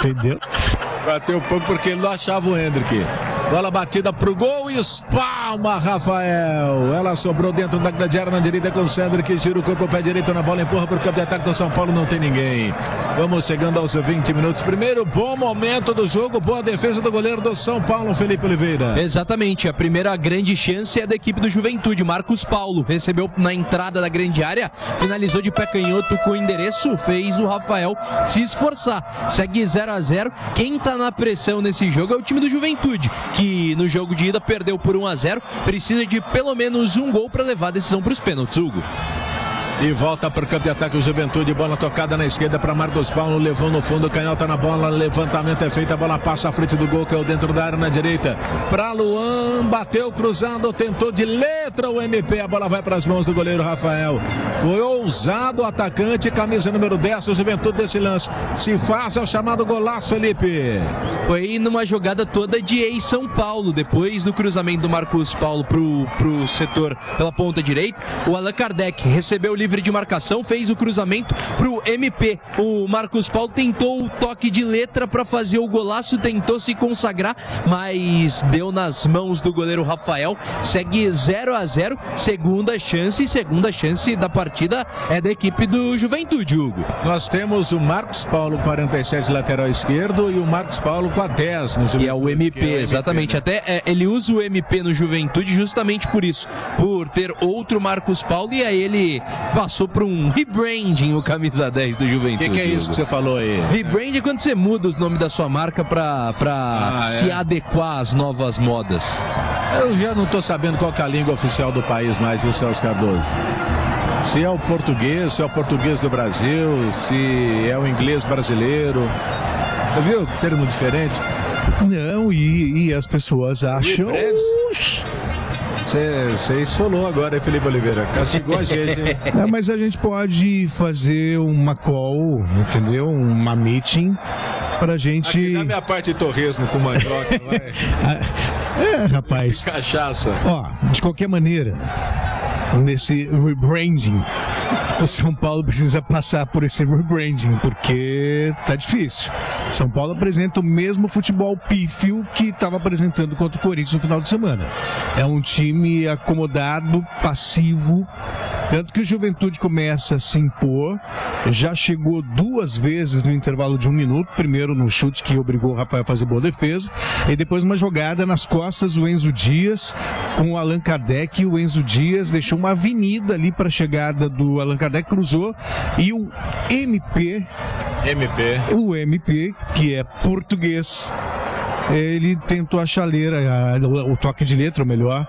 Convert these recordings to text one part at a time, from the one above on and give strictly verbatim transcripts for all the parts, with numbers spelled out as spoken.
Entendeu? Bateu pouco porque ele não achava o Hendrick. Bola batida pro gol e espalma Rafael. Ela sobrou dentro da grande área na direita com o Cedric. Gira o corpo, o pé direito na bola, empurra pro campo de ataque do São Paulo. Não tem ninguém. Vamos chegando aos vinte minutos. Primeiro bom momento do jogo. Boa defesa do goleiro do São Paulo, Felipe Oliveira. Exatamente. A primeira grande chance é da equipe do Juventude. Marcos Paulo recebeu na entrada da grande área. Finalizou de pé canhoto com o endereço. Fez o Rafael se esforçar. Segue zero a zero. Quem tá na pressão nesse jogo é o time do Juventude, que no jogo de ida perdeu por um a zero, precisa de pelo menos um gol para levar a decisão para os pênaltis, Hugo. E volta para o campo de ataque o Juventude, bola tocada na esquerda para Marcos Paulo, levou no fundo, canhota na bola, levantamento é feito, a bola passa à frente do gol, que é o dentro da área na direita, para Luan, bateu cruzado, tentou de letra o M P, a bola vai para as mãos do goleiro Rafael. Foi ousado o atacante, camisa número dez, o Juventude desse lance, se faz é o chamado golaço, Felipe. Foi numa jogada toda de ex-São Paulo, depois do cruzamento do Marcos Paulo pro, pro setor pela ponta direita, o Allan Kardec recebeu o livre de marcação, fez o cruzamento pro M P. O Marcos Paulo tentou o toque de letra para fazer o golaço, tentou se consagrar, mas deu nas mãos do goleiro Rafael. Segue zero a zero, segunda chance, segunda chance da partida é da equipe do Juventude, Hugo. Nós temos o Marcos Paulo, quarenta e sete, lateral esquerdo, e o Marcos Paulo com a dez no Juventude. E é o M P, é o M P, exatamente. Né? Até é, ele usa o M P no Juventude justamente por isso, por ter outro Marcos Paulo, e aí ele passou por um rebranding, o camisa dez do Juventude. O que, que é isso que você falou aí? Rebranding é quando você muda o nome da sua marca pra, pra ah, se é. adequar às novas modas. Eu já não tô sabendo qual que é a língua oficial do país mais, viu, Celso Cardoso? Se é o português, se é o português do Brasil, se é o inglês brasileiro. Você viu que termo diferente? Não, e, e as pessoas acham... Você esfolou agora, hein, Felipe Oliveira? Castigou a gente, hein? É, mas a gente pode fazer uma call, entendeu? Uma meeting pra gente... Aqui na minha parte de torresmo com mandioca, vai. É, rapaz. E cachaça. Ó, de qualquer maneira, nesse rebranding, o São Paulo precisa passar por esse rebranding, porque tá difícil. São Paulo apresenta o mesmo futebol pífio que estava apresentando contra o Corinthians no final de semana. É um time acomodado, passivo, tanto que o Juventude começa a se impor, já chegou duas vezes no intervalo de um minuto, primeiro no chute que obrigou o Rafael a fazer boa defesa, e depois uma jogada nas costas do Enzo Dias, com o Allan Kardec, e o Enzo Dias deixou uma avenida ali para a chegada do Allan Kardec, cruzou, e o M P, M P, o M P, que é português, ele tentou a chaleira, a, o, o toque de letra, ou melhor,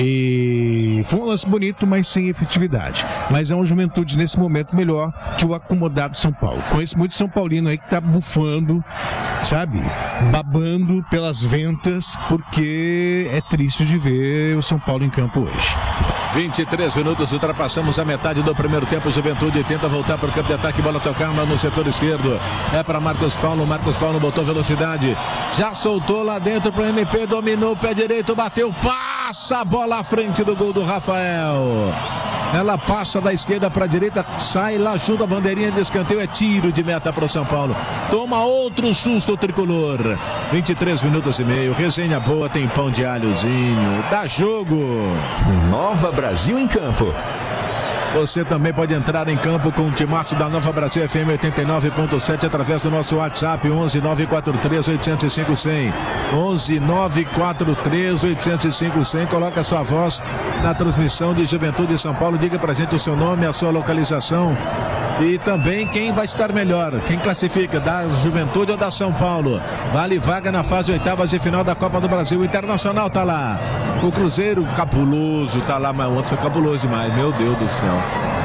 e foi um lance bonito, mas sem efetividade. Mas é um Juventude nesse momento melhor que o acomodado São Paulo. Conheço muito São Paulino aí que tá bufando, sabe, babando pelas ventas, porque é triste de ver o São Paulo em campo hoje. vinte e três minutos, ultrapassamos a metade do primeiro tempo. Juventude tenta voltar para o campo de ataque, bola tocando no setor esquerdo, é para Marcos Paulo. Marcos Paulo botou velocidade, já soltou lá dentro para o M P, dominou o pé direito, bateu, passa a bola à frente do gol do Rafael. Ela passa da esquerda para a direita, sai lá junto à bandeirinha de escanteio, é tiro de meta para o São Paulo. Toma outro susto o tricolor. vinte e três minutos e meio, resenha boa, tem pão de alhozinho, dá jogo. Nova Brasil em campo. Você também pode entrar em campo com o timaço da Nova Brasil F M oitenta e nove ponto sete através do nosso WhatsApp onze nove quatro três oito zero cinco zero zero. onze nove quatro três oito zero cinco zero zero. Coloca a sua voz na transmissão de Juventude e São Paulo. Diga pra gente o seu nome, a sua localização e também quem vai estar melhor, quem classifica, da Juventude ou da São Paulo. Vale vaga na fase oitavas e final da Copa do Brasil. O Internacional tá lá, o Cruzeiro cabuloso tá lá, mas o outro foi cabuloso demais, meu Deus do céu.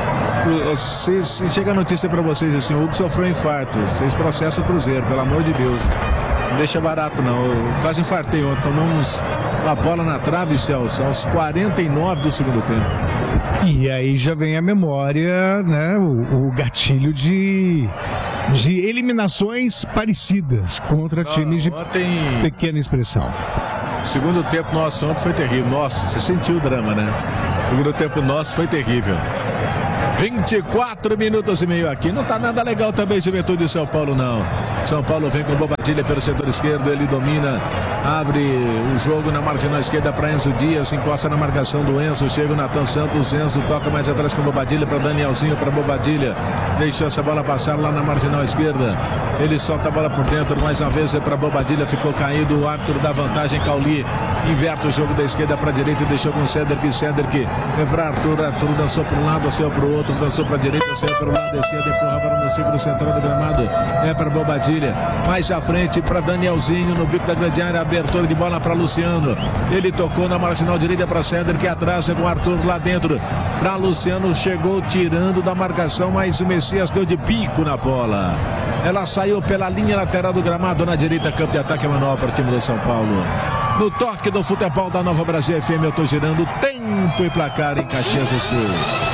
Se, se chega a notícia pra vocês assim, o Hugo sofreu um infarto, vocês processam o Cruzeiro, pelo amor de Deus, não deixa barato não. Eu quase infartei ontem, tomamos uma bola na trave, Celso, aos quarenta e nove do segundo tempo. E aí já vem a memória, né, o, o gatilho de, de eliminações parecidas contra não, times de ontem... pequena expressão. Segundo tempo nosso ontem foi terrível. Nossa, você sentiu o drama, né? Segundo tempo nosso foi terrível. vinte e quatro minutos e meio aqui. Não tá nada legal também, Juventude de São Paulo, não. São Paulo vem com Bobadilha pelo setor esquerdo, ele domina, abre o jogo na marginal esquerda para Enzo Dias, encosta na marcação do Enzo, chega o Nathan Santos, Enzo toca mais atrás com Bobadilha para Danielzinho, para Bobadilha, deixou essa bola passar lá na marginal esquerda, ele solta a bola por dentro, mais uma vez é para Bobadilha, ficou caído, o árbitro da vantagem, Cauli inverte o jogo da esquerda para a direita e deixou com o Cedric, Cedric é para Arthur, Arthur dançou para um lado, saiu para o outro, dançou para a direita, saiu para o lado da esquerda, empurra para no círculo central do gramado, é para Bobadilha, mais à frente para Danielzinho, no bico da grande área, abertura de bola para Luciano, ele tocou na marginal direita para Cedric, atrás com o Arthur lá dentro, para Luciano, chegou tirando da marcação, mas o Messias deu de bico na bola, ela saiu pela linha lateral do gramado, na direita, campo de ataque manual para o time do São Paulo. No toque do futebol da Nova Brasil F M, eu tô girando tempo e placar em Caxias do Sul.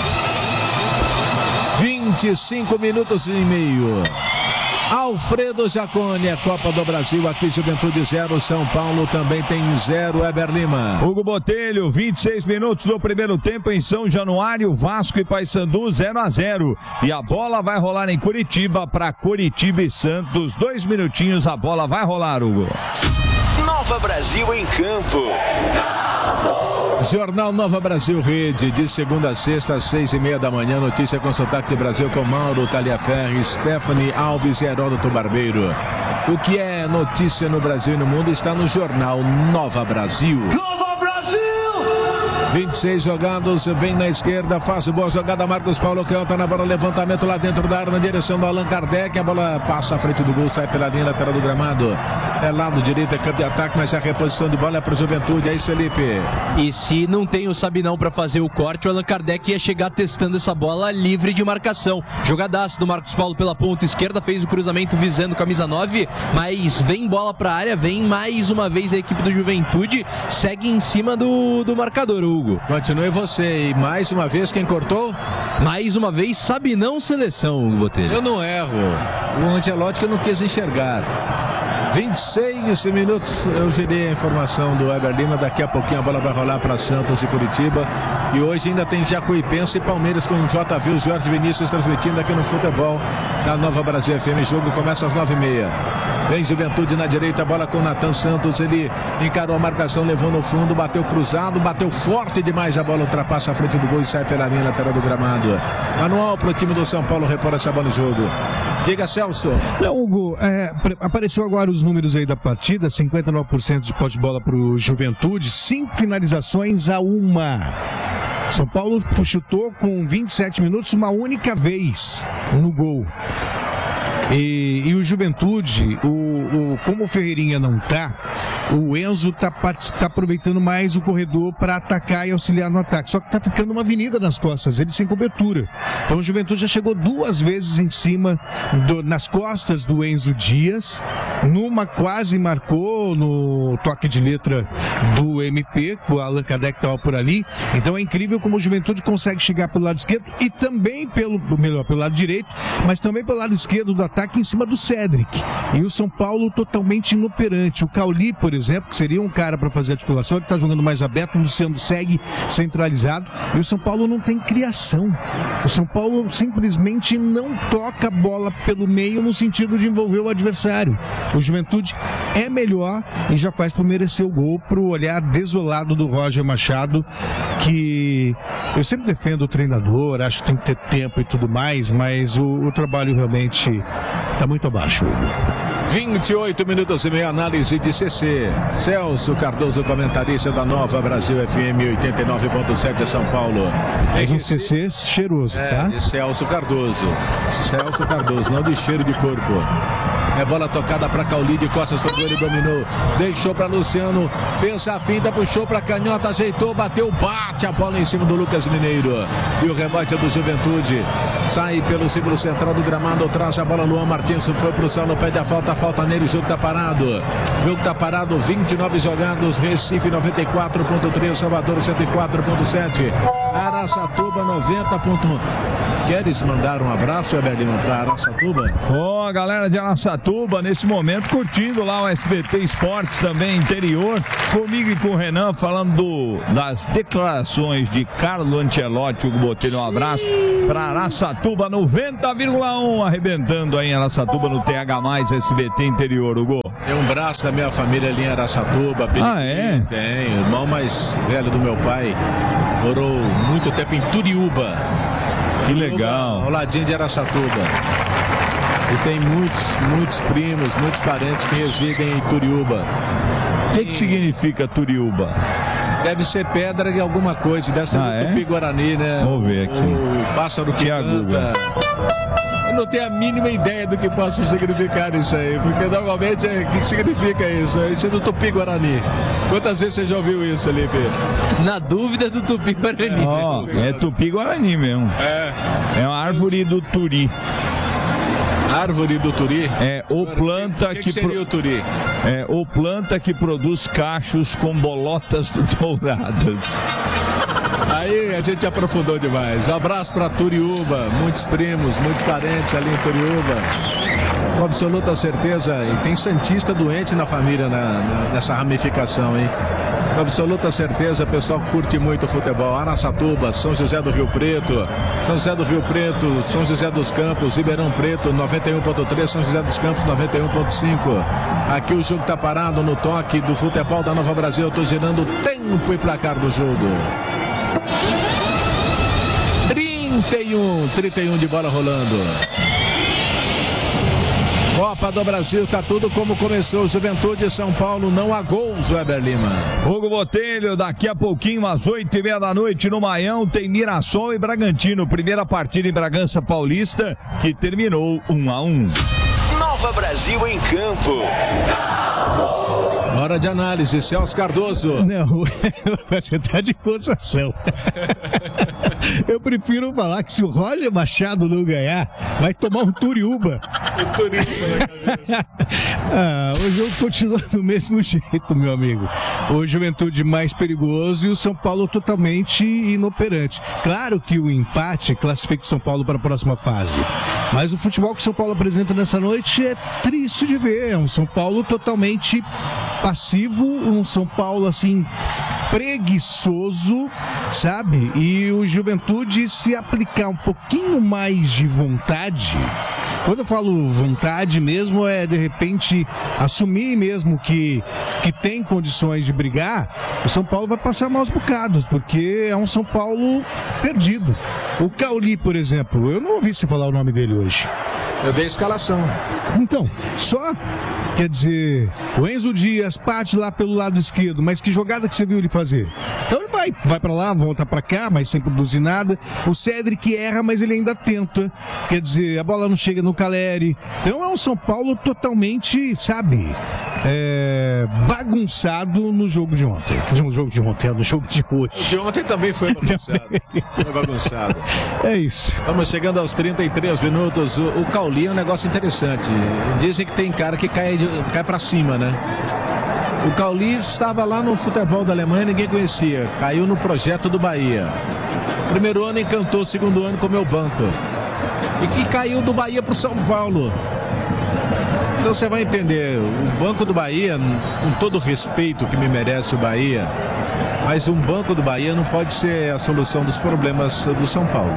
vinte e cinco minutos e meio. Alfredo Jaconi, a Copa do Brasil, aqui Juventude zero, São Paulo também tem zero, Eber Lima. Hugo Botelho, vinte e seis minutos do primeiro tempo em São Januário, Vasco e Paysandu zero a zero. E a bola vai rolar em Curitiba para Curitiba e Santos. Dois minutinhos, a bola vai rolar, Hugo. Nova Brasil em campo. Jornal Nova Brasil Rede, de segunda a sexta, às seis e meia da manhã. Notícia com Sotaque Brasil com Mauro Talhaferri, Stephanie Alves e Heródoto Barbeiro. O que é notícia no Brasil e no mundo está no Jornal Nova Brasil. Nova Brasil! vinte e seis jogados, vem na esquerda, faz boa jogada, Marcos Paulo canta na bola, levantamento lá dentro da área, na direção do Allan Kardec, a bola passa à frente do gol, sai pela linha lateral do gramado, é lado direito, é campo de ataque, mas a reposição de bola é para o Juventude, é isso, Felipe. E se não tem o Sabinão para fazer o corte, o Allan Kardec ia chegar testando essa bola livre de marcação. Jogadaço do Marcos Paulo pela ponta esquerda, fez o cruzamento visando camisa nove, mas vem bola para a área, vem mais uma vez a equipe do Juventude, segue em cima do, do marcador, Hugo. Continue você, e mais uma vez quem cortou? Mais uma vez, Sabinão seleção, Hugo Botelho. Eu não erro, o Ancelotti que eu não quis enxergar. vinte e seis minutos, eu gerei a informação do Eber Lima, daqui a pouquinho a bola vai rolar para Santos e Curitiba, e hoje ainda tem Jacuipense e Palmeiras com o J V, o Jorge Vinícius transmitindo aqui no futebol da Nova Brasil F M, jogo começa às nove e meia. Vem Juventude na direita, bola com Nathan Santos, ele encarou a marcação, levou no fundo, bateu cruzado, bateu forte demais, a bola ultrapassa a frente do gol e sai pela linha lateral do gramado. Manual pro time do São Paulo, repor essa bola no jogo. Diga, Celso. Não, Hugo, é, apareceu agora os números aí da partida, cinquenta e nove por cento de posse de bola pro Juventude, cinco finalizações a uma. São Paulo chutou com vinte e sete minutos uma única vez no gol. E, e o Juventude, o, o, como o Ferreirinha não tá, o Enzo tá, tá aproveitando mais o corredor para atacar e auxiliar no ataque. Só que tá ficando uma avenida nas costas, ele sem cobertura. Então o Juventude já chegou duas vezes em cima, do, nas costas do Enzo Dias. Numa quase marcou no toque de letra do M P, o Allan Kardec estava por ali. Então é incrível como o Juventude consegue chegar pelo lado esquerdo e também pelo, melhor, pelo lado direito, mas também pelo lado esquerdo do ataque em cima do Cedric. E o São Paulo totalmente inoperante. O Cauli, por exemplo, que seria um cara para fazer a articulação, ele está jogando mais aberto, o Luciano segue centralizado e o São Paulo não tem criação. O São Paulo simplesmente não toca a bola pelo meio no sentido de envolver o adversário. O Juventude é melhor e já faz por merecer o gol, pro olhar desolado do Roger Machado, que eu sempre defendo o treinador, acho que tem que ter tempo e tudo mais, mas o, o trabalho realmente está muito abaixo. vinte e oito minutos e meia, análise de C C. Celso Cardoso, comentarista da Nova Brasil F M oitenta e nove ponto sete, São Paulo. Mais um C C cheiroso, é, tá? De Celso Cardoso. Celso Cardoso, não de cheiro de corpo. É bola tocada para Cauli, de costas pro gol, ele dominou, deixou para Luciano, fez a finta, puxou para canhota, ajeitou, bateu, bate a bola em cima do Lucas Mineiro. E o rebote é do Juventude, sai pelo círculo central do gramado, traz a bola, Luan Martins foi pro solo, pede a falta, falta nele, o jogo tá parado. O jogo tá parado, vinte e nove jogados, Recife noventa e quatro ponto três, Salvador cento e quatro ponto sete. Araçatuba noventa ponto um. Queres mandar um abraço, Weber Lima, para Araçatuba? Ó, oh, galera de Araçatuba, nesse momento curtindo lá o S B T Esportes também, interior, comigo e com o Renan, falando do, das declarações de Carlo Ancelotti. Hugo Botelho, um abraço para Araçatuba noventa vírgula um, arrebentando aí em Araçatuba no T H mais S B T interior, Hugo. Tem um braço da minha família ali em Araçatuba. Ah, é? Tem, o irmão mais velho do meu pai morou muito tempo em Turiúba. Que legal. Ao ladinho de Araçatuba. E tem muitos, muitos primos, muitos parentes que residem em Turiúba. O que, que significa Turiúba? Deve ser pedra de alguma coisa, deve ser ah, do é? Tupi-Guarani, né? Vamos ver aqui. O pássaro que, que canta. Eu não tenho a mínima ideia do que possa significar isso aí, porque normalmente é, o que significa isso? Isso é do Tupi-Guarani. Quantas vezes você já ouviu isso, Felipe? Na dúvida do Tupi-Guarani. Ó, oh, é Tupi-Guarani mesmo. É. É uma árvore do Turi. Árvore do Turi? É, ou planta que, que, que seria pro... o Turi? É, ou planta que produz cachos com bolotas douradas. Aí a gente aprofundou demais. Um abraço para Turiúba, muitos primos, muitos parentes ali em Turiúba. Com absoluta certeza, e tem santista doente na família na, na, nessa ramificação, hein? Com absoluta certeza, o pessoal curte muito o futebol. Araçatuba, São José do Rio Preto, São José do Rio Preto, São José dos Campos, Ribeirão Preto, noventa e um ponto três, São José dos Campos, noventa e um ponto cinco. Aqui o jogo tá parado no toque do futebol da Nova Brasil. Eu tô gerando tempo e placar do jogo. trinta e um, trinta e um de bola rolando. Copa do Brasil, tá tudo como começou. Juventude São Paulo, não há gols, Weber Lima. Hugo Botelho, daqui a pouquinho, às oito e meia da noite, no Maião, tem Mirassol e Bragantino. Primeira partida em Bragança Paulista, que terminou um a um. Nova Brasil em campo. Hora de análise, Celso Cardoso. Não, você tá de gozação. Eu prefiro falar que se o Roger Machado não ganhar, vai tomar um Turiúba. O Turiúba na cabeça. Ah, o jogo continua do mesmo jeito, meu amigo. O Juventude mais perigoso e o São Paulo totalmente inoperante. Claro que o empate classifica o São Paulo para a próxima fase. Mas o futebol que o São Paulo apresenta nessa noite é triste de ver. É um São Paulo totalmente passivo, um São Paulo assim preguiçoso, sabe? E o Juventude, se aplicar um pouquinho mais de vontade, quando eu falo vontade mesmo, é de repente assumir mesmo que, que tem condições de brigar, o São Paulo vai passar maus bocados, porque é um São Paulo perdido. O Cauli, por exemplo, eu não ouvi você falar o nome dele hoje. Eu dei escalação. Então, só, quer dizer, o Enzo Dias parte lá pelo lado esquerdo, mas que jogada que você viu ele fazer? Então ele vai, vai pra lá, volta pra cá, mas sem produzir nada. O Cédric erra, mas ele ainda tenta. Quer dizer, a bola não chega no Caleri. Então é um São Paulo totalmente, sabe, é, bagunçado no jogo de ontem. No jogo de ontem, no jogo de hoje. O de ontem também foi bagunçado. Foi bagunçado. É isso. Vamos chegando aos trinta e três minutos. O, o Cauli é um negócio interessante. Dizem que tem cara que cai, cai pra cima, né? O Cauli estava lá no futebol da Alemanha, ninguém conhecia. Caiu no projeto do Bahia. Primeiro ano encantou, segundo ano comeu banco. E que caiu do Bahia pro São Paulo. Então você vai entender, o banco do Bahia, com todo o respeito que me merece o Bahia, mas um banco do Bahia não pode ser a solução dos problemas do São Paulo.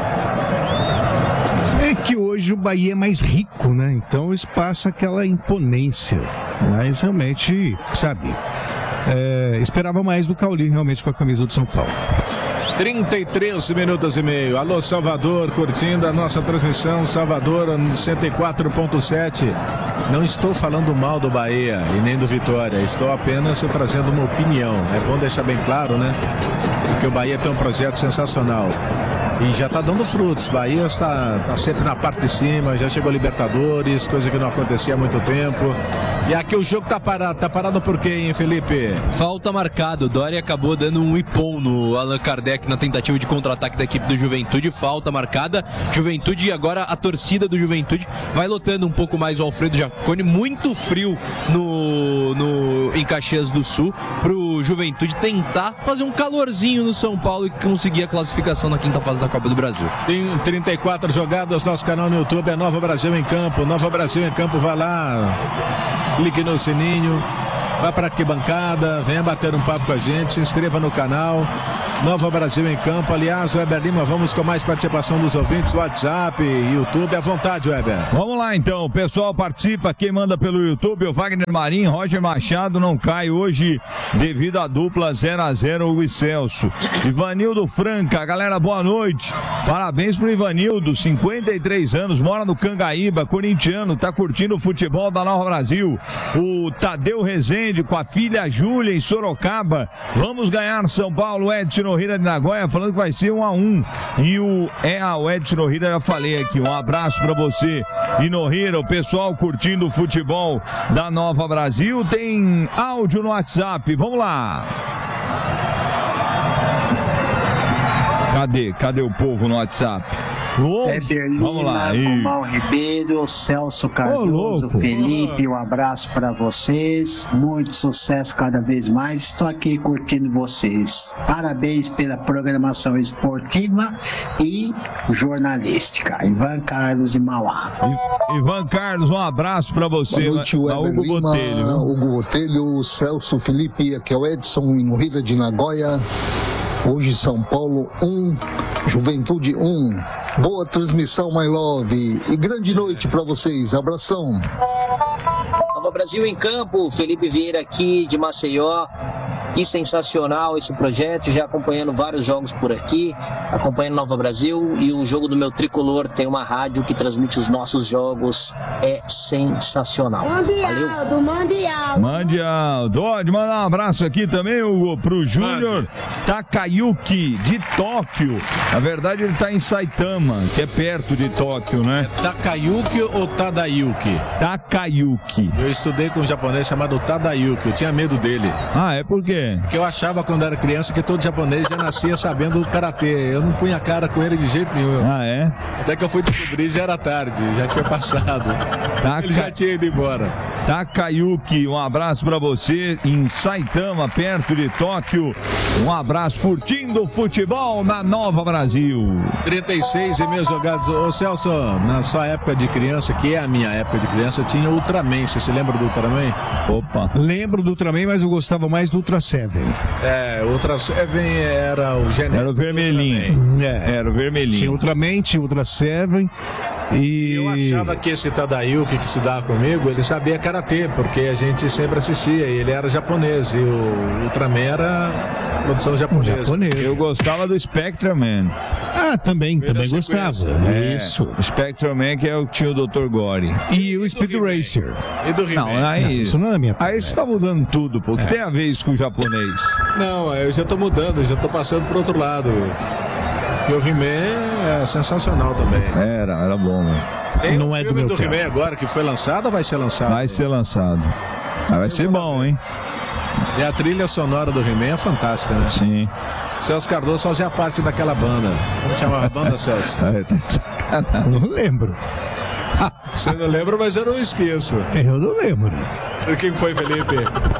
É que hoje o Bahia é mais rico, né? Então isso passa aquela imponência. Mas realmente, sabe, é, esperava mais do Cauli realmente com a camisa do São Paulo. trinta e três minutos e meio. Alô, Salvador, curtindo a nossa transmissão. Salvador, cento e quatro ponto sete. Não estou falando mal do Bahia e nem do Vitória. Estou apenas trazendo uma opinião. É bom deixar bem claro, né? Porque o Bahia tem um projeto sensacional. E já está dando frutos. Bahia está, está sempre na parte de cima, já chegou a Libertadores, coisa que não acontecia há muito tempo. E aqui o jogo tá parado. Tá parado por quê, hein, Felipe? Falta marcado. O Dória acabou dando um ipom no Allan Kardec na tentativa de contra-ataque da equipe do Juventude. Falta marcada. Juventude, agora a torcida do Juventude vai lotando um pouco mais o Alfredo Jaconi. Muito frio no, no, em Caxias do Sul, pro Juventude tentar fazer um calorzinho no São Paulo e conseguir a classificação na quinta fase da Copa do Brasil. Tem trinta e quatro jogadas, nosso canal no YouTube é Nova Brasil em Campo. Nova Brasil em Campo, vai lá, clique no sininho, vá para que bancada, venha bater um papo com a gente, se inscreva no canal. Nova Brasil em Campo. Aliás, Weber Lima, vamos com mais participação dos ouvintes, WhatsApp, YouTube, à vontade, Weber. Vamos lá então, o pessoal participa, quem manda pelo YouTube, o Wagner Marim, Roger Machado não cai hoje devido à dupla zero a zero Hugo e Celso. Ivanildo Franca, galera, boa noite, parabéns pro Ivanildo, cinquenta e três anos, mora no Cangaíba, corintiano, tá curtindo o futebol da Nova Brasil. O Tadeu Rezende com a filha Júlia em Sorocaba, vamos ganhar São Paulo. Edson Nohira de Nagoya falando que vai ser um a um. E o é a o Edson Nohira, já falei aqui. Um abraço pra você. E Nohira, o pessoal curtindo o futebol da Nova Brasil. Tem áudio no WhatsApp. Vamos lá. Cadê? Cadê o povo no WhatsApp? Weber Lima, Comal Ribeiro, Celso Cardoso, oh, Felipe, um abraço para vocês, muito sucesso cada vez mais, estou aqui curtindo vocês, parabéns pela programação esportiva e jornalística. Ivan Carlos de Mauá. Ivan Carlos, um abraço para você. Boa noite, Weber Hugo Lima, Botelho. Hugo Botelho, Celso, Felipe, aqui é o Edson em Nohira de Nagoya. Hoje São Paulo um, Juventude um. Boa transmissão, my love. E grande noite para vocês. Abração. Nova Brasil em Campo, Felipe Vieira aqui de Maceió. Que sensacional esse projeto, já acompanhando vários jogos por aqui, acompanhando Nova Brasil, e o jogo do meu tricolor tem uma rádio que transmite os nossos jogos, é sensacional. Valeu. Do Mundial. Mundial. Pode mandar um abraço aqui também, Hugo, pro Júnior Takayuki, de Tóquio. Na verdade, ele tá em Saitama, que é perto de Tóquio, né? É Takayuki ou Tadayuki? Takayuki. Eu estudei com um japonês chamado Tadayuki, eu tinha medo dele. Ah, é por quê? Porque eu achava quando era criança que todo japonês já nascia sabendo o karatê. Eu não punha cara com ele de jeito nenhum. Ah, é? Até que eu fui descobrir, já era tarde, já tinha passado. Taka... Ele já tinha ido embora. Takayuki, um abraço pra você em Saitama, perto de Tóquio. Um abraço curtindo o futebol na Nova Brasil. trinta e seis e meus jogados. Ô Celso, na sua época de criança, que é a minha época de criança, tinha Ultraman. Você se lembra do Ultraman? Opa. Lembro do Ultraman, mas eu gostava mais do Ultra Seven. É, o Ultra Seven era o genérico. Era o vermelhinho. É. Era o vermelhinho. Tinha Ultraman, tinha Ultra Seven. E eu achava que esse Tadayuki que estudava comigo, ele sabia karatê, porque a gente sempre assistia, e ele era japonês, e o Ultraman era produção japonesa. japonesa. Eu gostava do Spectreman. Ah, também, Primeira também sequência. gostava. É. Isso. O Spectreman, que é o que tinha o doutor Gore. E o Speed Racer. E do He-Man. Não, aí, Não, isso não é minha aí você tá mudando tudo, pô. O que É. tem a ver isso com o japonês? Não, eu já tô mudando, já tô passando pro outro lado. Porque o He-Man é sensacional também. Era, era bom, mano. Tem Não um é do filme meu do tempo. He-Man agora que foi lançado ou vai ser lançado? Vai ser lançado. Mas vai ser bom, hein? E a trilha sonora do He-Man é fantástica, né? Sim. Celso Cardoso fazia parte daquela banda. Como chamava a banda, Celso? É, tá de sacanagem. Não lembro. Você não lembra, mas eu não esqueço. Eu não lembro. O que foi, Felipe?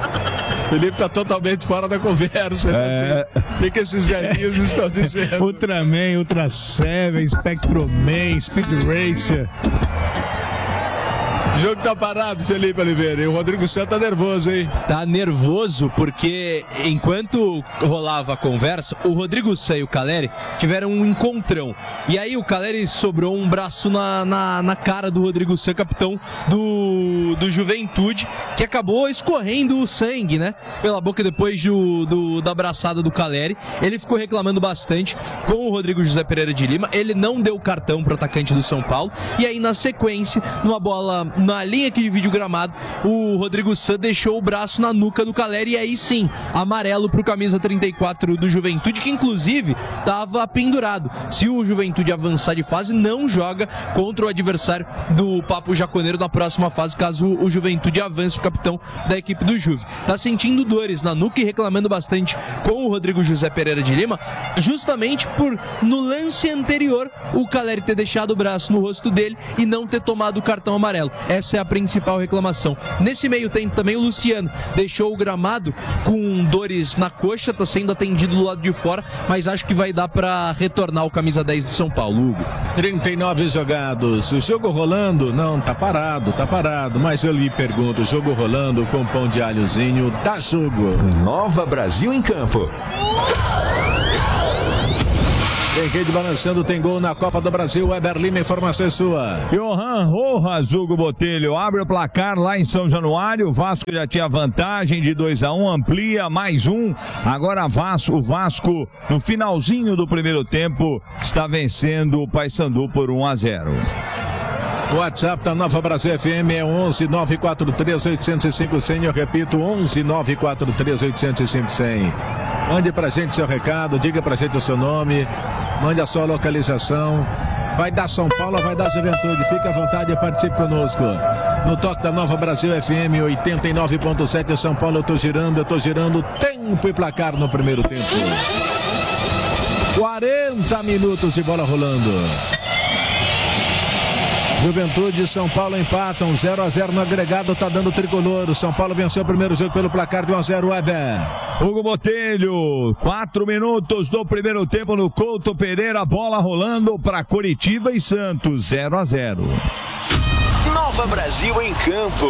Felipe tá totalmente fora da conversa, né? É. O que, que esses velhinhos estão dizendo? Ultraman, Ultra Seven, Spectroman, Speed Racer. O jogo tá parado, Felipe Oliveira. E o Rodrigo Santos tá nervoso, hein? Tá nervoso porque enquanto rolava a conversa, o Rodrigo Sá e o Caleri tiveram um encontrão. E aí o Caleri sobrou um braço na, na, na cara do Rodrigo Sá, capitão do, do Juventude, que acabou escorrendo o sangue, né? Pela boca depois do, do, da abraçada do Caleri. Ele ficou reclamando bastante com o Rodrigo José Pereira de Lima. Ele não deu cartão pro atacante do São Paulo. E aí, na sequência, numa bola na linha que divide o gramado, o Rodrigo San deixou o braço na nuca do Caleri e aí sim, amarelo pro camisa trinta e quatro do Juventude, que inclusive estava pendurado. Se o Juventude avançar de fase, não joga contra o adversário do Papo Jaconeiro na próxima fase, caso o Juventude avance, o capitão da equipe do Juve. Tá sentindo dores na nuca e reclamando bastante com o Rodrigo José Pereira de Lima, justamente por, no lance anterior, o Caleri ter deixado o braço no rosto dele e não ter tomado o cartão amarelo. Essa é a principal reclamação. Nesse meio tempo também o Luciano deixou o gramado com dores na coxa, tá sendo atendido do lado de fora, mas acho que vai dar pra retornar o camisa dez do São Paulo, Hugo. trinta e nove jogados, o jogo rolando? Não, tá parado, tá parado, mas eu lhe pergunto, o jogo rolando com pão de alhozinho, dá jogo. Nova Brasil em campo. Tem rede balançando, tem gol na Copa do Brasil. Weber Lima, informação é sua. Johan Rojas, Hugo Botelho, abre o placar lá em São Januário. O Vasco já tinha vantagem de dois a um, amplia mais um. Agora Vasco, o Vasco, no finalzinho do primeiro tempo, está vencendo o Paysandu por um a zero. O WhatsApp da Nova Brasil F M é onze nove quatro três oito zero cinco zero zero. Eu repito, onze nove quatro três oito zero cinco zero zero. Mande pra gente seu recado, diga pra gente o seu nome, mande a sua localização. Vai dar São Paulo ou vai dar Juventude? Fique à vontade e participe conosco. No toque da Nova Brasil F M oitenta e nove ponto sete, São Paulo, eu tô girando, eu tô girando. Tempo e placar no primeiro tempo. quarenta minutos de bola rolando. Juventude e São Paulo empatam, zero a zero no agregado, tá dando tricolor. O São Paulo venceu o primeiro jogo pelo placar de um a zero, Weber. Hugo Botelho, quatro minutos do primeiro tempo no Couto Pereira, bola rolando para Coritiba e Santos, zero a zero. Nova Brasil em campo.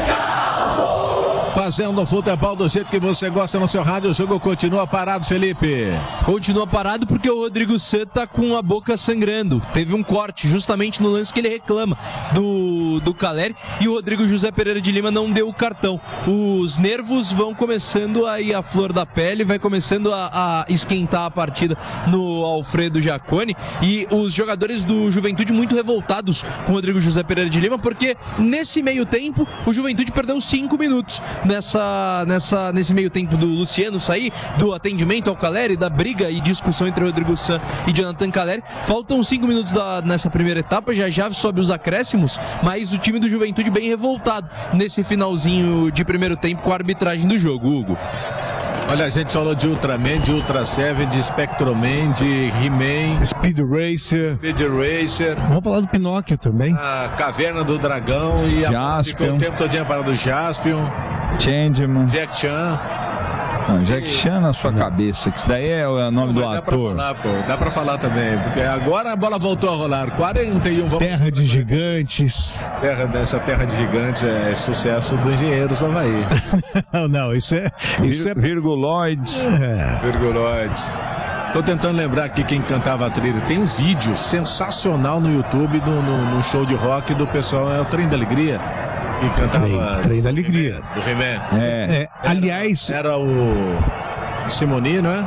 Fazendo o futebol do jeito que você gosta no seu rádio, o jogo continua parado, Felipe. Continua parado porque o Rodrigo San tá com a boca sangrando. Teve um corte justamente no lance que ele reclama do, do Caleri e o Rodrigo José Pereira de Lima não deu o cartão. Os nervos vão começando a ir à flor da pele, vai começando a, a esquentar a partida no Alfredo Jaconi e os jogadores do Juventude muito revoltados com o Rodrigo José Pereira de Lima porque nesse meio tempo o Juventude perdeu cinco minutos. Nessa, nessa, nesse meio tempo do Luciano sair, do atendimento ao Caleri, da briga e discussão entre Rodrigo San e Jonathan Caleri. Faltam cinco minutos da, nessa primeira etapa, já já sobe os acréscimos, mas o time do Juventude bem revoltado nesse finalzinho de primeiro tempo com a arbitragem do jogo, Hugo. Olha, a gente falou de Ultraman, de Ultra Seven, de Spectroman, de He-Man, Speed Racer. Speed Racer. Vamos falar do Pinóquio também. A Caverna do Dragão e a ficou o tempo todinho para do Jaspion. Changeman. Jack Chan. Não, Jack Chan na sua cabeça, que isso daí é o nome Não, do dá ator. Pra falar, pô, dá pra falar também, porque agora a bola voltou a rolar. quarenta e um, vamos... Terra de Gigantes. Terra dessa Terra de Gigantes é sucesso do Engenheiros do Havaí. não, não, isso é... Isso Vir, é... Virguloides. É. Virguloides. Tô tentando lembrar aqui quem cantava a trilha. Tem um vídeo sensacional no YouTube, no, no, no show de rock do pessoal, é o Trem da Alegria. Que cantava... Trem, Trem da Alegria. Do He-Man. É. É, aliás... Era o Simoni, não é?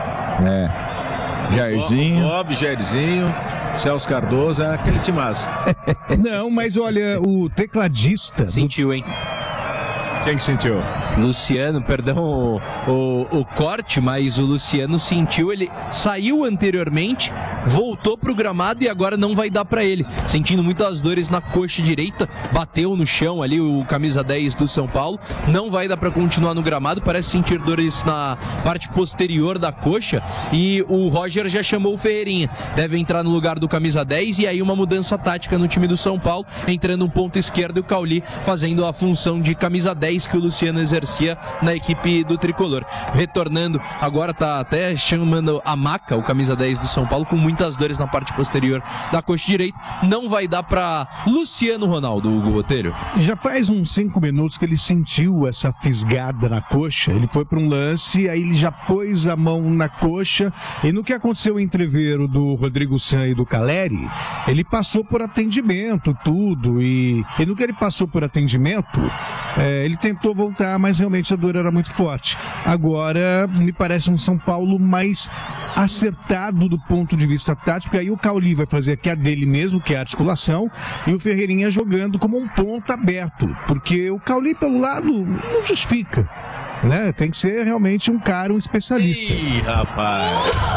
É. Jairzinho. Bob, Jairzinho, Celso Cardoso, é aquele timaço. Não, mas olha, o tecladista... Sentiu, hein? Quem que sentiu? Luciano, perdão o, o, o corte, mas o Luciano sentiu, ele saiu anteriormente, voltou pro gramado e agora não vai dar pra ele, sentindo muitas dores na coxa direita, bateu no chão ali o camisa dez do São Paulo, não vai dar pra continuar no gramado, parece sentir dores na parte posterior da coxa e o Roger já chamou o Ferreirinha, deve entrar no lugar do camisa dez e aí uma mudança tática no time do São Paulo, entrando um ponto esquerdo e o Cauli fazendo a função de camisa dez que o Luciano exercia na equipe do Tricolor. Retornando, agora tá até chamando a Maca, o camisa dez do São Paulo, com muitas dores na parte posterior da coxa direita. Não vai dar pra Luciano Ronaldo, Hugo Botelho. Já faz uns cinco minutos que ele sentiu essa fisgada na coxa. Ele foi para um lance, aí ele já pôs a mão na coxa. E no que aconteceu o entreveiro do Rodrigo San e do Caleri, ele passou por atendimento, tudo. E, e no que ele passou por atendimento, é, ele tentou voltar, mas mas realmente a dor era muito forte. Agora, me parece um São Paulo mais acertado do ponto de vista tático. Aí o Cauli vai fazer aqui a dele mesmo, que é a articulação, e o Ferreirinha jogando como um ponta aberto, porque o Cauli pelo lado não justifica, né? Tem que ser realmente um cara, um especialista. Ih, rapaz!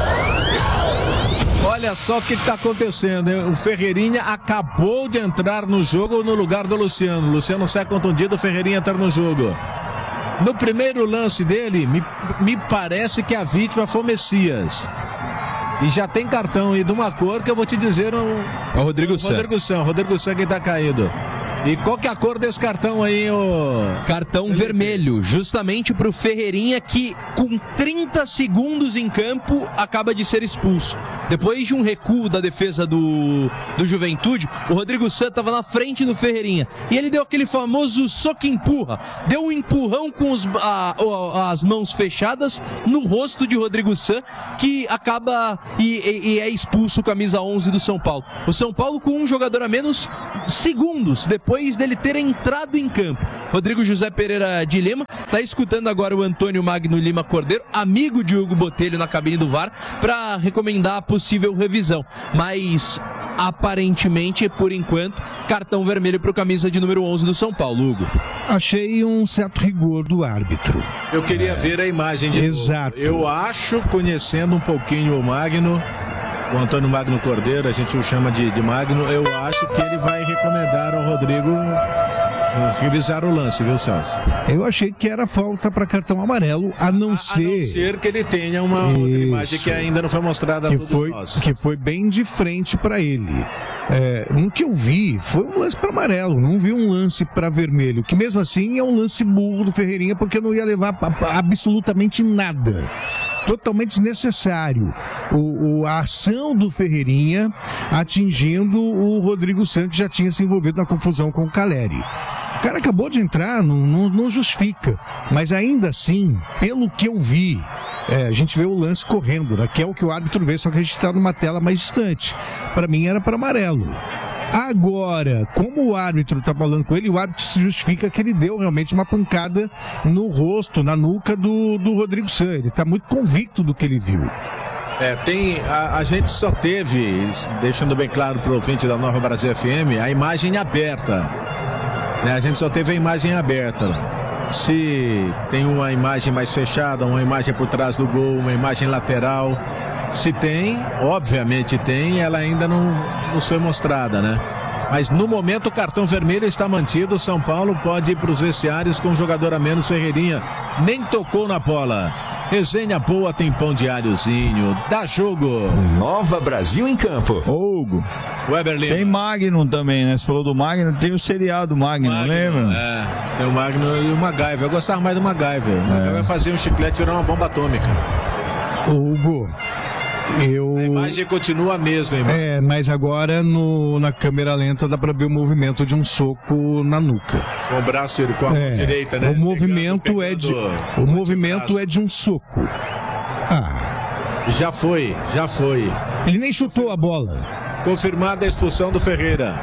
Olha só o que está acontecendo, hein? O Ferreirinha acabou de entrar no jogo no lugar do Luciano. O Luciano sai contundido, o Ferreirinha entra no jogo. No primeiro lance dele, me, me parece que a vítima foi o Messias. E já tem cartão aí de uma cor que eu vou te dizer. Um, é o Rodrigo San. Rodrigo San, Rodrigo San que tá caído. E qual que é a cor desse cartão aí, ô? Cartão vermelho, justamente pro Ferreirinha, que com trinta segundos em campo acaba de ser expulso. Depois de um recuo da defesa do, do Juventude, o Rodrigo San tava na frente do Ferreirinha. E ele deu aquele famoso soco empurra. Deu um empurrão com os, a, a, as mãos fechadas no rosto de Rodrigo San, que acaba e, e, e é expulso, camisa onze do São Paulo. O São Paulo com um jogador a menos, segundos depois dele ter entrado em campo. Rodrigo José Pereira de Lima tá escutando agora o Antônio Magno Lima Cordeiro, amigo de Hugo Botelho na cabine do V A R, para recomendar a possível revisão. Mas aparentemente, por enquanto, cartão vermelho para o camisa de número onze do São Paulo, Hugo. Achei um certo rigor do árbitro. Eu queria é. ver a imagem de Exato. novo. Eu acho, conhecendo um pouquinho o Magno, o Antônio Magno Cordeiro, a gente o chama de, de Magno, eu acho que ele vai recomendar ao Rodrigo revisar o lance, viu, Celso? Eu achei que era falta para cartão amarelo, a não a, ser... A não ser que ele tenha uma outra imagem que ainda não foi mostrada a que todos foi, nós. Que foi bem de frente para ele. É, no que eu vi, foi um lance para amarelo, não vi um lance para vermelho, que mesmo assim é um lance burro do Ferreirinha, porque não ia levar a, a, absolutamente nada. Totalmente desnecessário o, o, a ação do Ferreirinha atingindo o Rodrigo San, que já tinha se envolvido na confusão com o Caleri. O cara acabou de entrar, não, não, não justifica, mas ainda assim, pelo que eu vi, é, a gente vê o lance correndo, né, que é o que o árbitro vê, só que a gente está numa tela mais distante. Para mim era para amarelo. Agora, como o árbitro tá falando com ele, o árbitro se justifica que ele deu realmente uma pancada no rosto, na nuca do, do Rodrigo San. Ele tá muito convicto do que ele viu. É, tem, a, a gente só teve, deixando bem claro pro ouvinte da Nova Brasil F M, a imagem aberta, né? A gente só teve a imagem aberta. Se tem uma imagem mais fechada, uma imagem por trás do gol, uma imagem lateral, se tem, obviamente tem, ela ainda não, não foi mostrada, né? Mas no momento o cartão vermelho está mantido. O São Paulo pode ir para os vestiários com um jogador a menos. Ferreirinha nem tocou na bola. Resenha boa, tem pão diáriozinho. Dá jogo. Nova Brasil em campo. Ô, Hugo. Weber Lima. Tem Magnum também, né? Você falou do Magnum, tem o seriado Magnum, Magnum lembra? É, tem o Magnum e o MacGyver. Eu gostava mais do MacGyver. O MacGyver fazia um chiclete e virar uma bomba atômica. Hugo, eu... A imagem continua a mesma, irmão. É, mas agora no, na câmera lenta dá pra ver o movimento de um soco na nuca. Com o braço com a é, mão direita, né? O movimento, pegando, é, de, pegando o movimento é de um soco. Ah. Já foi, já foi. Ele nem chutou a bola. Confirmada a expulsão do Ferreira.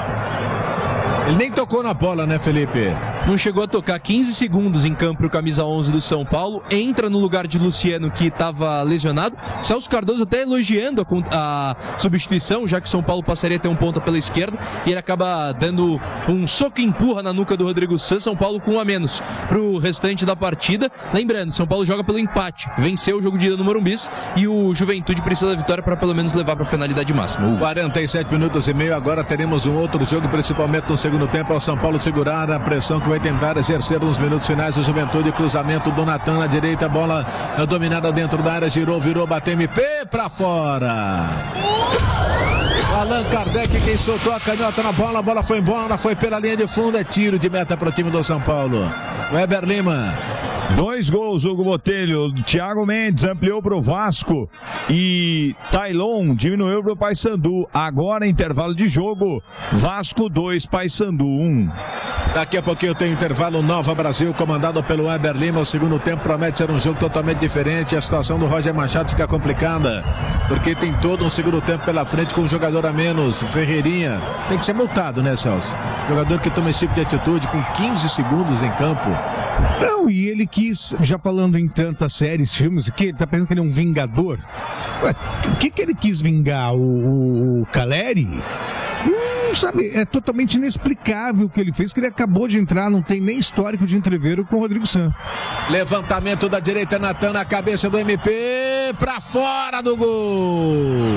Ele nem tocou na bola, né, Felipe? Não chegou a tocar. Quinze segundos em campo o camisa onze do São Paulo. Entra no lugar de Luciano, que estava lesionado. Celso Cardoso até elogiando a, a substituição, já que o São Paulo passaria a ter um ponta pela esquerda. E ele acaba dando um soco e empurra na nuca do Rodrigo San. São Paulo com um a menos pro restante da partida. Lembrando, São Paulo joga pelo empate. Venceu o jogo de ida no Morumbi. E o Juventude precisa da vitória para pelo menos levar para a penalidade máxima. quarenta e sete minutos e meio. Agora teremos um outro jogo, principalmente no segundo tempo. Ao São Paulo segurar a pressão que vai tentar exercer nos minutos finais. O Juventude, cruzamento do Natan na direita, bola dominada dentro da área, girou, virou, bateu M P pra fora. Allan Kardec, quem soltou a canhota na bola, a bola foi embora, foi pela linha de fundo, é tiro de meta para o time do São Paulo. Weber Lima. Dois gols, Hugo Botelho. Thiago Mendes ampliou para o Vasco e Tailon diminuiu para o Paysandu. Agora, intervalo de jogo, Vasco dois, Paysandu um. Daqui a pouquinho tem intervalo. Nova Brasil, comandado pelo Weber Lima. O segundo tempo promete ser um jogo totalmente diferente. A situação do Roger Machado fica complicada, porque tem todo um segundo tempo pela frente com um jogador a menos. Ferreirinha tem que ser multado, né, Celso? Jogador que toma esse tipo de atitude com quinze segundos em campo. Não, e ele quis, já falando em tantas séries, filmes, que ele tá pensando que ele é um vingador. Ué, o que que ele quis vingar? O, o Caleri? Hum, sabe, é totalmente inexplicável o que ele fez, que ele acabou de entrar, não tem nem histórico de entreveiro com o Rodrigo San. Levantamento da direita, Natan na cabeça do M P, pra fora do gol.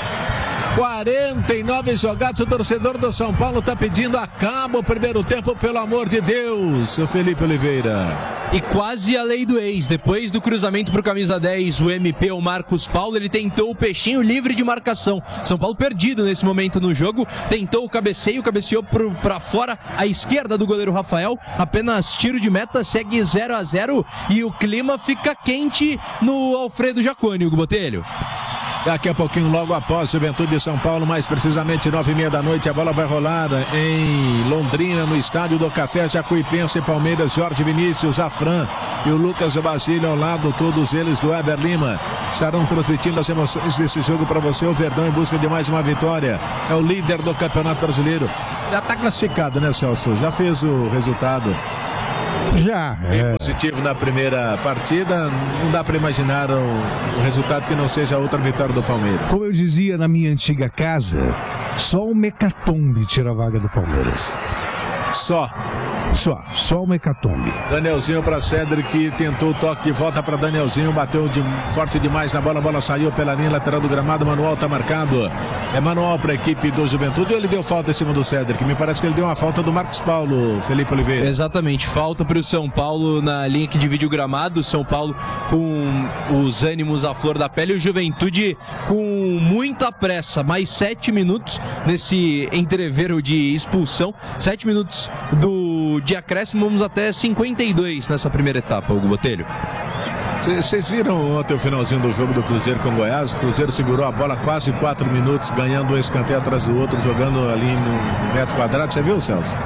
quarenta e nove jogados, o torcedor do São Paulo tá pedindo acaba o primeiro tempo, pelo amor de Deus, o Felipe Oliveira. E quase a lei do ex, depois do cruzamento pro camisa dez, o M P, o Marcos Paulo, ele tentou o peixinho livre de marcação. São Paulo perdido nesse momento no jogo, tentou o cabeceio, cabeceou pro, pra fora, à esquerda do goleiro Rafael, apenas tiro de meta, segue zero a zero e o clima fica quente no Alfredo Jaconi, Hugo Botelho. Daqui a pouquinho, logo após Juventude de São Paulo, mais precisamente nove e meia da noite, a bola vai rolar em Londrina, no estádio do Café, Jacuipense, Palmeiras, Jorge Vinícius, Afran e o Lucas Basílio ao lado, todos eles do Weber Lima, estarão transmitindo as emoções desse jogo para você. O Verdão em busca de mais uma vitória, é o líder do Campeonato Brasileiro, já está classificado, né, Celso? Já fez o resultado. Já. Bem é... positivo na primeira partida, não dá para imaginar um, um resultado que não seja outra vitória do Palmeiras. Como eu dizia na minha antiga casa, só o Mecatombe tira a vaga do Palmeiras. Só. Só, só o Mecatombe. Danielzinho para Cedric, tentou o toque de volta para Danielzinho, bateu de, forte demais na bola, a bola saiu pela linha lateral do gramado, Manuel tá marcado. É manual para a equipe do Juventude, ele deu falta em cima do Cedric, me parece que ele deu uma falta do Marcos Paulo, Felipe Oliveira. Exatamente, falta para o São Paulo na linha que divide o gramado, São Paulo com os ânimos à flor da pele, o Juventude com muita pressa, mais sete minutos nesse entreveiro de expulsão, sete minutos do de acréscimo, vamos até cinquenta e dois nessa primeira etapa, Hugo Botelho. Vocês viram ontem o finalzinho do jogo do Cruzeiro com o Goiás? O Cruzeiro segurou a bola quase quatro minutos, ganhando um escanteio atrás do outro, jogando ali no metro quadrado. Você viu, Celso?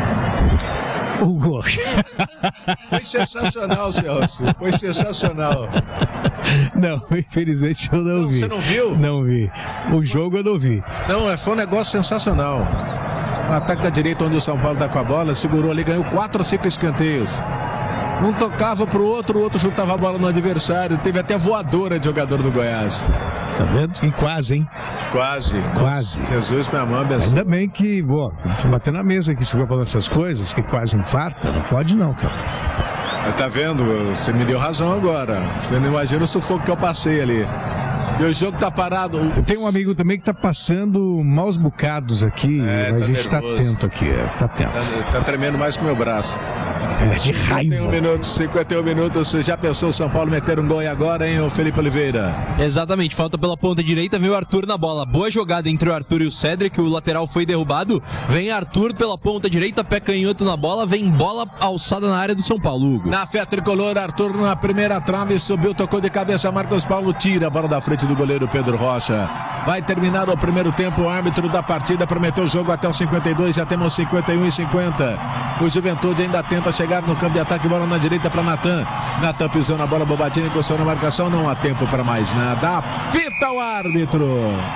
O gol. Foi sensacional, Celso. Foi sensacional. Não, infelizmente eu não, não vi. Você não viu? Não vi. O jogo eu não vi. Não, foi um negócio sensacional. O ataque da direita, onde o São Paulo tá com a bola, segurou ali, ganhou quatro ou cinco escanteios. Um tocava pro outro, o outro chutava a bola no adversário. Teve até voadora de jogador do Goiás. Tá vendo? E quase, hein? Quase. Quase. Nossa, Jesus, minha mãe, abençoe. Ainda bem que, vou bater na mesa aqui, você vai falando essas coisas, que quase infarta. Não pode não, cara. Tá vendo? Você me deu razão agora. Você não imagina o sufoco que eu passei ali. E o jogo tá parado. Eu tenho um amigo também que tá passando maus bocados aqui. É, a tá gente nervoso. tá atento aqui, é, tá atento. Tá, tá tremendo mais que o meu braço. É, de raiva. cinquenta e um minutos, cinquenta e um minutos. Você já pensou o São Paulo meter um gol e agora, hein, o Felipe Oliveira? Exatamente, falta pela ponta direita, veio o Arthur na bola. Boa jogada entre o Arthur e o Cedric, o lateral foi derrubado. Vem Arthur pela ponta direita, pé canhoto na bola, vem bola alçada na área do São Paulo, Hugo. Na fé tricolor, Arthur na primeira trave, subiu, tocou de cabeça, Marcos Paulo tira a bola da frente do goleiro Pedro Rocha. Vai terminar o primeiro tempo, o árbitro da partida prometeu o jogo até os cinquenta e dois, já temos cinquenta e um e cinquenta. O Juventude ainda tenta chegar no campo de ataque, bola na direita para Natan. Natan pisou na bola, Bobadinha encostou na marcação, não há tempo para mais nada. Apita o árbitro.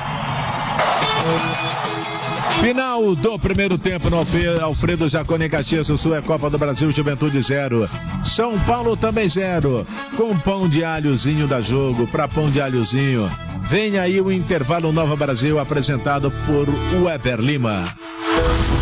Final do primeiro tempo no Alfredo Jaconi Caxias do Sul, é Copa do Brasil, Juventude zero. São Paulo também zero. Com pão de alhozinho da jogo, para pão de alhozinho. Vem aí o intervalo Nova Brasil, apresentado por Weber Lima.